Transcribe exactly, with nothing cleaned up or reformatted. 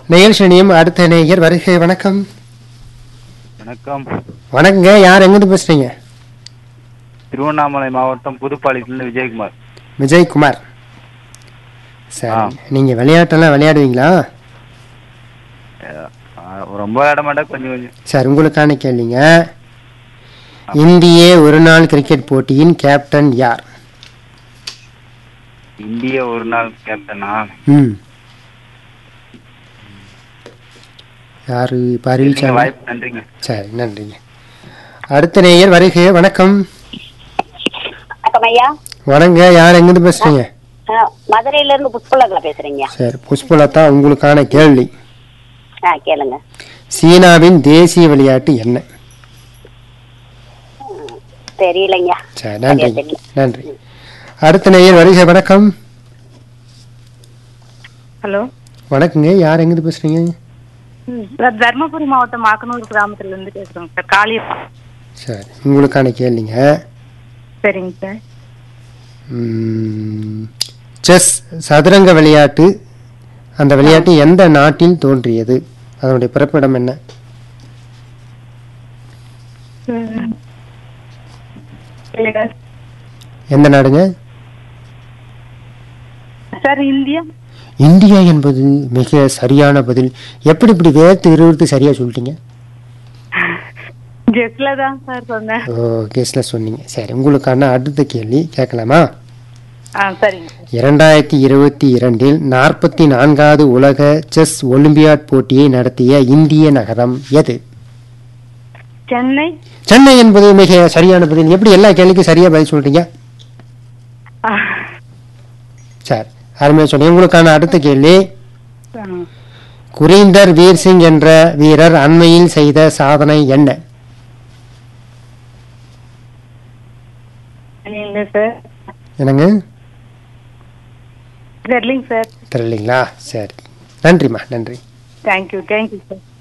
நிகழ்ச்சியும் அடுத்த நேயர் வருகை. வணக்கம். வணக்கம். வணக்கங்க. யார் எங்கிருந்து பேசுறீங்க? திருவண்ணாமலை மாவட்டம் புதுப்பாளையத்திலிருந்து விஜயகுமார். விஜயகுமார். சரி, நீங்க விளையாட்டெல்லாம் விளையாடுவீங்களா? ரொம்ப விளையாட மாட்டேன், கொஞ்சம் கொஞ்சம். சரி, உங்களுக்கான கேள்விங்க. இந்திய ஒரு நாள் கிரிக்கெட் போட்டியின் கேப்டன் யார்? இந்திய ஒரு நாள் கேப்டனா? ம் யாரு இப்ப அறிவிச்சாங்க? வாய்ப்பு நன்றிங்க. சரி, நன்றிங்க. அடுத்த நேயர் வருகை. வணக்கம். வணக்கம் ஐயா. வணங்க. யார் எங்கிருந்து பேசுறீங்க? மதுரையில இருந்து புஷ்பலதா பேசுறீங்க. சரி, புஷ்பலதா, உங்களுக்கான கேள்வி. ஆ, கேளுங்க. சீனாவின் தேசிய விளையாட்டு என்ன? தெரியலைங்க. சரி, நன்றி நன்றி. அடுத்த நேயர் வருகை. வணக்கம். ஹலோ, வணக்கங்க. யார் எங்கிருந்து பேசுறீங்க? தர்மபுரி மாவட்டம் மாக்கனூர் கிராமத்துல இருந்து பேசுறோங்க சார். காளி. சரி, உங்களுக்கான கேள்விங்க. சரிங்க சார். செஸ் சதுரங்க விளையாட்டு, அந்த விளையாட்டு எந்த நாட்டில் தோன்றியது? அதனுடைய பிறப்பிடம் என்ன? எந்த நாடுங்க? Sir, India. இந்தியா என்பது மிக சரியான பதில். எப்படி இப்படி வேர்த்து இருபது சரியா சொல்லிட்டீங்க? கெஸ்ல தான் சார் சொன்னேன். ஓ, கெஸ்ல சொன்னீங்க. சரி, உங்களுக்கான அடுத்த கேள்வி கேட்கலாமா? இரண்டாயிரத்தி இருபத்தி இரண்டில் நாற்பத்தி நான்காவது உலக செஸ் ஒலிம்பியாட் போட்டியை நடத்திய இந்திய நகரம் எது? சென்னை. சென்னை என்பது மிக சரியான பதில். எப்படி எல்லா கேள்விக்கும் சரியா பதில் சொல்றீங்க? சரி, அருமையா சொன்னீங்க. உங்களுக்கான அடுத்த கேள்வி. குரீந்தர் வீர் சிங் என்ற வீரர் அண்மையில் செய்த சாதனை என்ன? என்னங்க? தெரியலீங்க சார். தெரியலீங்களா? சரி, நன்றிம்மா, நன்றி. Thank you thank you sir.